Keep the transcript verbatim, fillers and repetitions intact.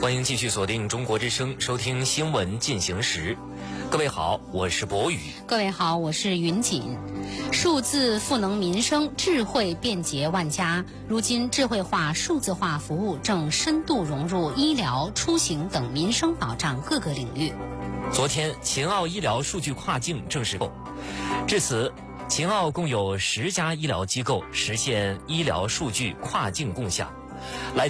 欢迎继续锁定中国之声，收听新闻进行时。各位好，我是博宇。 各位好，我是云锦。数字赋能民生，智慧便捷万家。如今，智慧化、数字化服务正深度融入医疗、出行等民生保障各个领域。 昨天，秦澳医疗数据跨境正式购，至此，秦澳共有十家医疗机构实现医疗数据跨境共享。来